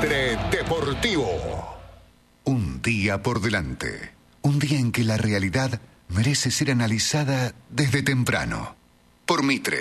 Mitre Deportivo. Un día por delante. Un día en que la realidad merece ser analizada desde temprano. Por Mitre.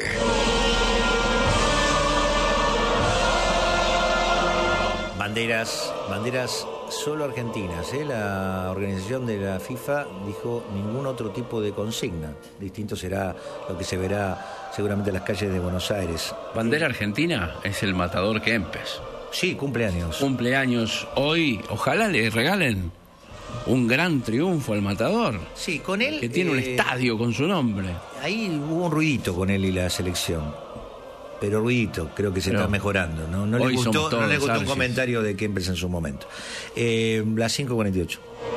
Banderas solo argentinas, ¿eh? La organización de la FIFA dijo ningún otro tipo de consigna. Distinto será lo que se verá seguramente en las calles de Buenos Aires. Bandera argentina es el Matador Kempes. Sí, cumpleaños. Cumpleaños hoy. Ojalá le regalen un gran triunfo al Matador. Sí, con él. Que tiene un estadio con su nombre. Ahí hubo un ruidito con él y la selección. Pero ruidito, creo que se está mejorando. No le gustó un comentario de Kempes en su momento. Las 5:48.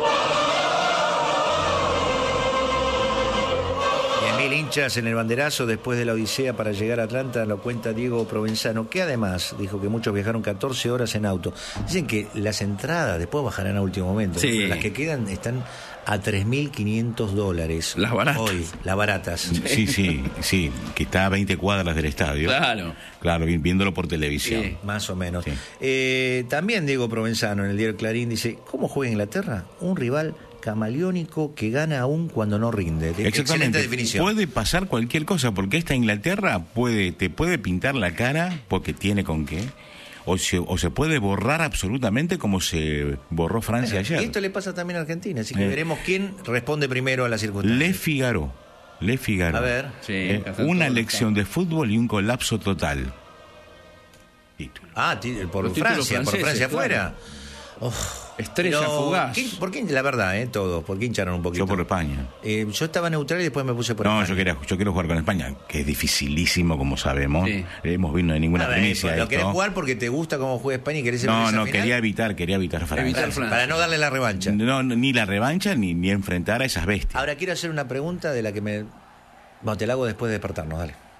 10.000 hinchas en el banderazo después de la odisea para llegar a Atlanta, lo cuenta Diego Provenzano, que además dijo que muchos viajaron 14 horas en auto. Dicen que las entradas después bajarán a último momento, sí. Pero las que quedan están a $3.500. Las baratas. Hoy, las baratas. Sí, que está a 20 cuadras del estadio. Claro, viéndolo por televisión. Sí, más o menos. Sí. También Diego Provenzano en el diario Clarín dice, ¿cómo juega Inglaterra? Un rival camaleónico que gana aún cuando no rinde. Excelente definición. Puede pasar cualquier cosa, porque esta Inglaterra te puede pintar la cara porque tiene con qué. O se puede borrar absolutamente como se borró Francia ayer. Y esto le pasa también a Argentina, así que veremos quién responde primero a las circunstancias. Le Figaro. A ver. Una lección de fútbol y un colapso total. Título. Por Francia afuera. Estrella fugaz. ¿Por qué, la verdad, todos? ¿Por qué hincharon un poquito? Yo por España. Yo estaba neutral y después me puse por España. Yo quiero jugar con España, que es dificilísimo, como sabemos. Sí. Hemos visto de ninguna primicia. ¿Lo querés jugar porque te gusta cómo juega España y querés ser No, final? quería evitar Francia. Para no darle la revancha. No, ni la revancha ni enfrentar a esas bestias. Ahora quiero hacer una pregunta de la que te la hago después de despertarnos, dale.